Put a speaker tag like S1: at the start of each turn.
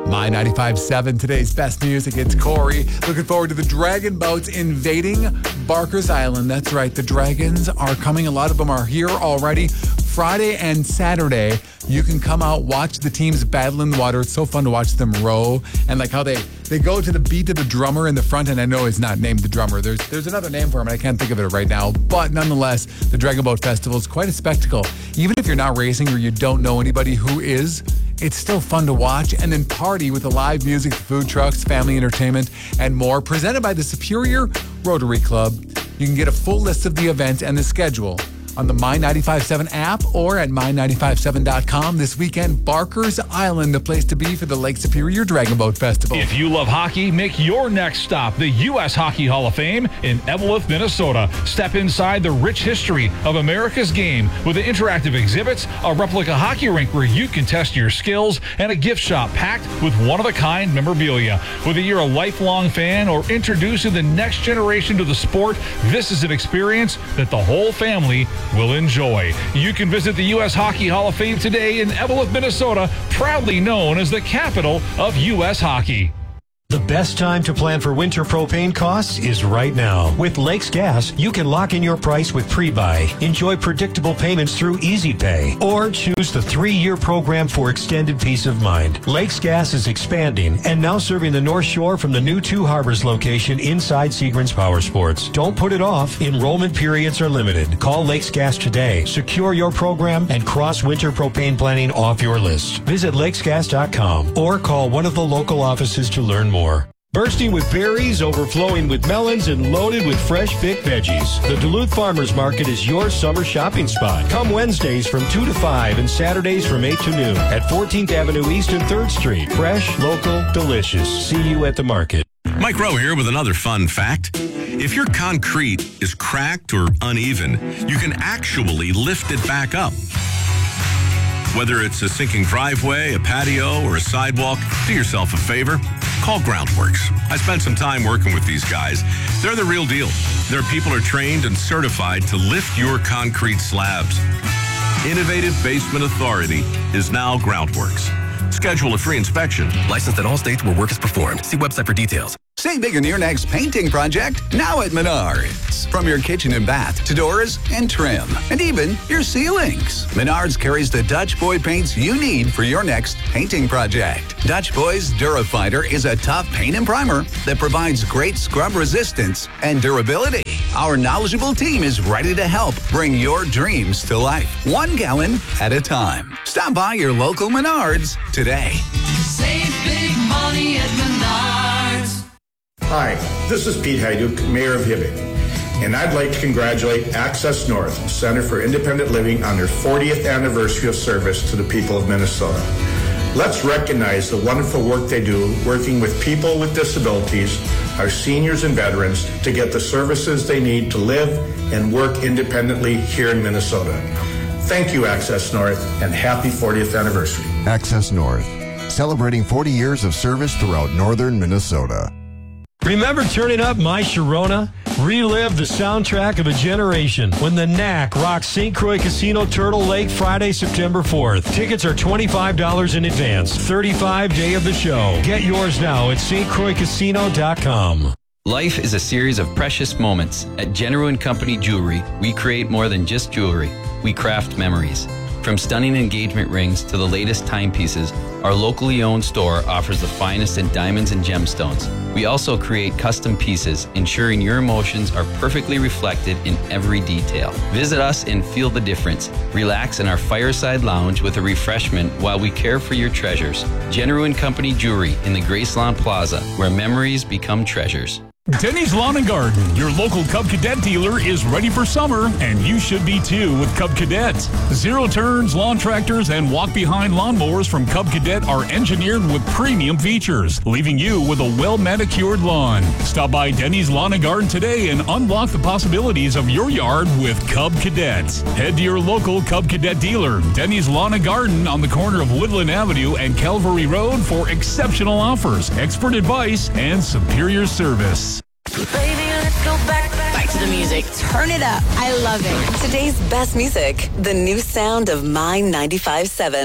S1: My 95.7, today's best music. It's Corey. Looking forward to the dragon boats invading Barker's Island. That's right, the dragons are coming. A lot of them are here already. Friday and Saturday, you can come out, watch the teams battle in the water. It's so fun to watch them row. And like how they go to the beat of the drummer in the front. And I know it's not named the drummer. There's another name for him, and I can't think of it right now. But nonetheless, the Dragon Boat Festival is quite a spectacle. Even if you're not racing or you don't know anybody who is, it's still fun to watch and then party with the live music, food trucks, family entertainment, and more. Presented by the Superior Rotary Club. You can get a full list of the event and the schedule on the My 95.7 app or at my957.com. This weekend, Barker's Island, the place to be for the Lake Superior Dragon Boat Festival.
S2: If you love hockey, make your next stop the U.S. Hockey Hall of Fame in Eveleth, Minnesota. Step inside the rich history of America's game with the interactive exhibits, a replica hockey rink where you can test your skills, and a gift shop packed with one-of-a-kind memorabilia. Whether you're a lifelong fan or introducing the next generation to the sport, this is an experience that the whole family will enjoy. You can visit the U.S. Hockey Hall of Fame today in Eveleth, Minnesota, proudly known as the capital of U.S. hockey.
S3: The best time to plan for winter propane costs is right now. With Lakes Gas, you can lock in your price with pre-buy, enjoy predictable payments through Easy Pay, or choose the 3-year program for extended peace of mind. Lakes Gas is expanding and now serving the North Shore from the new Two Harbors location inside Seagram's Power Sports. Don't put it off. Enrollment periods are limited. Call Lakes Gas today. Secure your program and cross winter propane planning off your list. Visit lakesgas.com or call one of the local offices to learn more. Bursting with berries, overflowing with melons, and loaded with fresh fit veggies. The Duluth Farmers Market is your summer shopping spot. Come Wednesdays from 2 to 5 and Saturdays from 8 to noon at 14th Avenue East and 3rd Street. Fresh, local, delicious. See you at the market.
S4: Mike Rowe here with another fun fact. If your concrete is cracked or uneven, you can actually lift it back up. Whether it's a sinking driveway, a patio, or a sidewalk, do yourself a favor. Call Groundworks. I spent some time working with these guys. They're the real deal. Their people are trained and certified to lift your concrete slabs. Innovative Basement Authority is now Groundworks. Schedule a free inspection.
S5: Licensed in all states where work is performed. See website for details.
S6: Save big on your next painting project now at Menards. From your kitchen and bath to doors and trim, and even your ceilings. Menards carries the Dutch Boy paints you need for your next painting project. Dutch Boy's Durafighter is a tough paint and primer that provides great scrub resistance and durability. Our knowledgeable team is ready to help bring your dreams to life, 1 gallon at a time. Stop by your local Menards today.
S7: Save big money at Menards.
S8: Hi, this is Pete Hajduk, Mayor of Hibbing, and I'd like to congratulate Access North Center for Independent Living on their 40th anniversary of service to the people of Minnesota. Let's recognize the wonderful work they do working with people with disabilities, our seniors and veterans, to get the services they need to live and work independently here in Minnesota. Thank you, Access North, and happy 40th anniversary.
S9: Access North, celebrating 40 years of service throughout northern Minnesota.
S3: Remember turning up My Sharona? Relive the soundtrack of a generation when the Knack rocks St. Croix Casino Turtle Lake Friday, September 4th. Tickets are $25 in advance. 35 day of the show. Get yours now at stcroixcasino.com.
S10: Life is a series of precious moments. At General & Company Jewelry, we create more than just jewelry. We craft memories. From stunning engagement rings to the latest timepieces, our locally owned store offers the finest in diamonds and gemstones. We also create custom pieces, ensuring your emotions are perfectly reflected in every detail. Visit us and feel the difference. Relax in our fireside lounge with a refreshment while we care for your treasures. General & Company Jewelry in the Graceland Plaza, where memories become treasures.
S2: Denny's Lawn and Garden, your local Cub Cadet dealer, is ready for summer, and you should be too with Cub Cadet. Zero turns, lawn tractors, and walk-behind lawnmowers from Cub Cadet are engineered with premium features, leaving you with a well-manicured lawn. Stop by Denny's Lawn and Garden today and unlock the possibilities of your yard with Cub Cadet. Head to your local Cub Cadet dealer, Denny's Lawn and Garden on the corner of Woodland Avenue and Calvary Road for exceptional offers, expert advice, and superior service.
S7: Baby, let's go back to the music. Turn it up. I love it.
S11: Today's best music, the new sound of My 95.7.